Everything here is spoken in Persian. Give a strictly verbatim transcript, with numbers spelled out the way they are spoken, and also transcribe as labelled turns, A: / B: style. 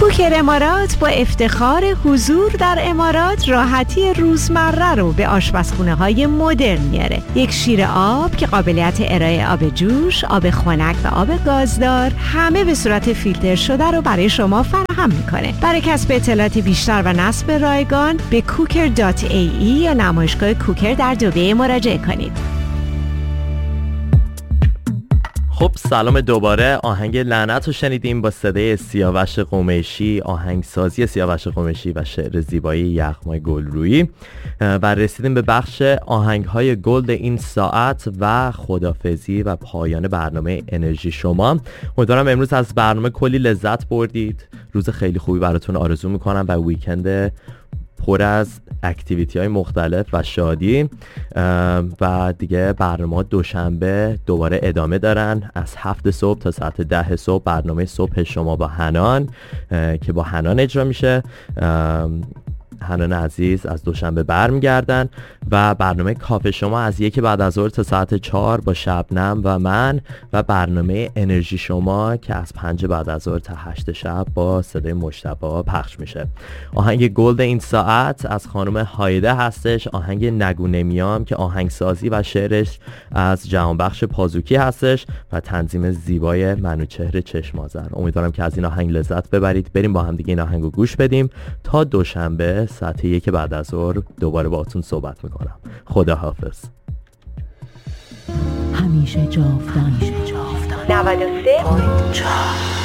A: کوکر امارات با افتخار حضور در امارات راحتی روزمره رو به آشپزخونه های مدرن میاره. یک شیر آب که قابلیت ارائه آب جوش، آب خنک و آب گازدار همه به صورت فیلتر شده رو برای شما فراهم میکنه. برای کسب اطلاعات بیشتر و نصب رایگان به کوکر دات ای ای یا نمایشگاه کوکر در دبی مراجعه کنید.
B: خب سلام دوباره. آهنگ لعنت رو شنیدیم با صدای سیاوش قمیشی، آهنگسازی سیاوش قمیشی و شعر زیبایی یغمای گلرویی، و رسیدیم به بخش آهنگ‌های گلد این ساعت و خدافظی و پایان برنامه انرژی شما. امیدوارم امروز از برنامه کلی لذت بردید. روز خیلی خوبی براتون آرزو میکنم و ویکند پر از اکتیویتی های مختلف و شادی. و دیگه برنامه دوشنبه دوباره ادامه دارن از هفت صبح تا ساعت ده صبح. برنامه صبح شما با حنان که با حنان اجرا میشه. حنان عزیز از دوشنبه برمیگردن و برنامه کافه شما از یک بعد از ظهر تا ساعت چهار با شبنم و من، و برنامه انرژی شما که از پنج بعد از ظهر تا هشت شب با صدای مجتبی پخش میشه. آهنگ گلد این ساعت از خانم هایده هستش، آهنگ نگو نمیام که آهنگسازی و شعرش از جهانبخش پازوکی هستش و تنظیم زیبای منوچهر چشم‌آذر. امیدوارم که از این آهنگ لذت ببرید. بریم با هم دیگه این آهنگو گوش بدیم تا دوشنبه ساعت یک بعد از ظهر دوباره باهاتون صحبت میکنم. خدا حافظ.
C: همیشه جاودان. نود و سه